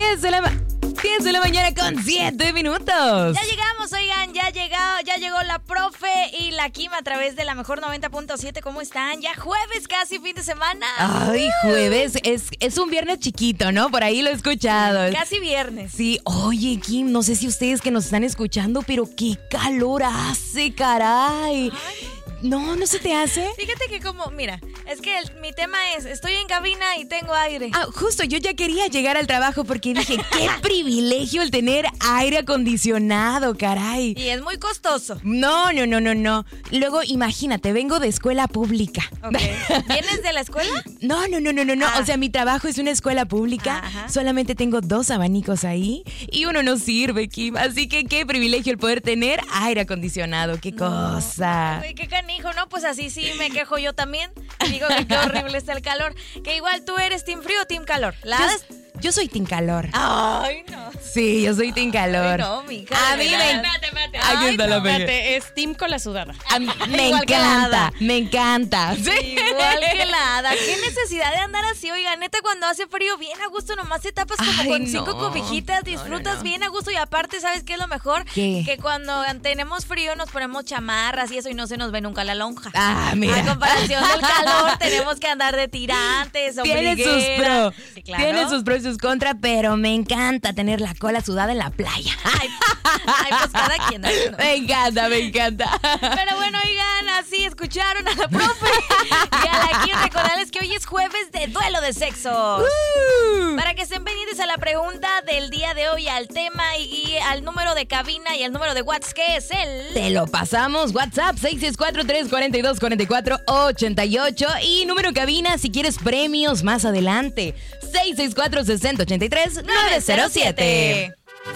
10 de la mañana con 7 minutos. Ya llegamos, oigan, ya llegó la profe y la Kim a través de la mejor 90.7. ¿Cómo están? Ya jueves, casi fin de semana. Ay, jueves, es un viernes chiquito, ¿no? Por ahí lo he escuchado. Casi viernes. Sí, oye, Kim, no sé si ustedes que nos están escuchando, pero qué calor hace, caray. No se te hace. Fíjate que mira, es que mi tema es, estoy en cabina y tengo aire. Justo, yo ya quería llegar al trabajo porque dije, qué privilegio el tener aire acondicionado, caray. Y es muy costoso. No. Luego, imagínate, vengo de escuela pública. Okay. ¿Vienes de la escuela? No. O sea, mi trabajo es una escuela pública. Ajá. Solamente tengo 2 abanicos ahí y uno no sirve, Kim. Así que qué privilegio el poder tener aire acondicionado. Qué cosa. Ay, qué canijo, ¿no? Pues así sí me quejo yo también. Digo que qué horrible está el calor. Que igual tú eres team frío o team calor. Yo soy team calor. Ay, no. Sí, yo soy team calor. Ay, no, mija. A mí Espérate. Aquí está la peña. Es team con la sudada. Me Igual que la hada. me encanta. Sí. Igual que la hada. ¿Qué necesidad de andar así? Oiga, neta, cuando hace frío, bien a gusto, nomás te tapas como con 5 cobijitas, disfrutas bien a gusto y aparte, ¿sabes qué es lo mejor? ¿Qué? Que cuando tenemos frío nos ponemos chamarras y eso y no se nos ve nunca la lonja. Mira. A comparación del calor, tenemos que andar de tirantes, Tiene sus ombliguera. pros. Sí, claro. Tiene sus pros y sus contras, pero me encanta tener la cola sudada en la playa. Ay, pues cada quien. ¿No? Me encanta. Pero bueno, oigan, así escucharon a la profe y a la Kim. Recordarles que hoy es jueves de duelo de sexos. Para que estén pendientes a la pregunta del día de hoy, al tema y al número de cabina y al número de WhatsApp, que es el... Te lo pasamos, WhatsApp 664-342-4288 y número cabina si quieres premios más adelante 664-6083-907.